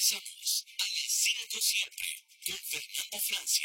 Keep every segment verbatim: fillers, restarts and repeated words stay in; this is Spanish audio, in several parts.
Regresamos a las cinco siempre con Fernanda Francia.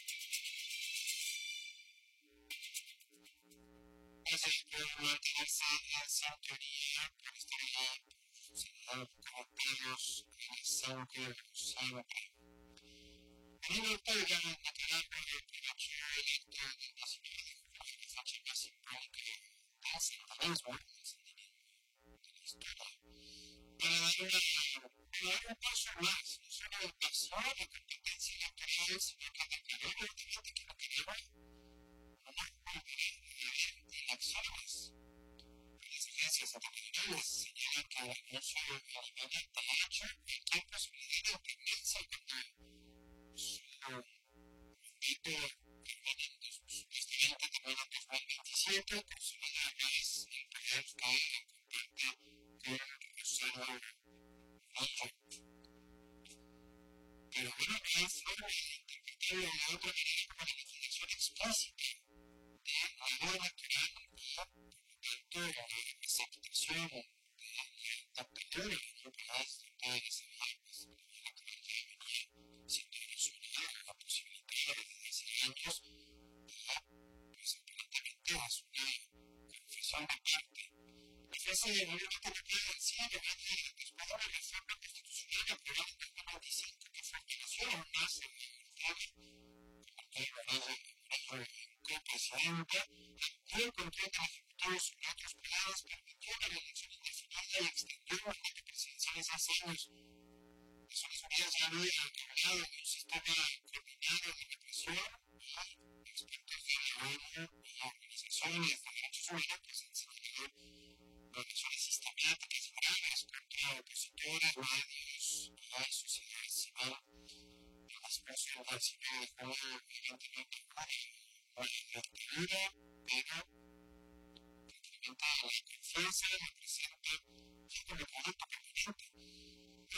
Entonces, por mantenerse en sintonía, por estar ahí, señalar comentarios en el cinco siempre. En una historia natural por el provecho electo del nacimiento de Julio, la fecha más simbólica del asentamiento, del asentamiento de la historia, para dar una, para dar un paso más, no solo de pasión y competencia electoral, sino que declarar abiertamente que lo que lleva a una en acciones. Las agencias internacionales señalan que el anuncio elimina de hecho cualquier posibilidad de independencia cuando su mandato termina, supuestamente termina en dos mil veintisiete, consolida además el poder que comparte con Rosario Murillo. Pero bueno, no hay forma de interpretarlo de otra manera como la legislación explícita de la ley electoral y tanto la aceptación de la apertura de un país donde esa ley pues la que venía siendo erosionada la posibilidad desde hace años y pues aparentemente es una confesión de parte. La frase de Nueva Democracia decía que después de una reforma constitucional aprobada en dos mil veinticinco que fortaleció aún más el Estado, como el presidente, amplió el control del Ejecutivo sobre otros poderes, permitió la reelección indefinida y extendió el mandato presidencial hace años. Naciones Unidas ya había hablado de un sistema coordinado de represión y expertos de la ONU y organizaciones de derechos humanos pues han señalado violaciones sistemáticas y graves contra opositores, medios y sociedad civil. El discurso del diecinueve de junio evidentemente fue una dictadura, pero incrementa la confianza en el presidente como producto permanente.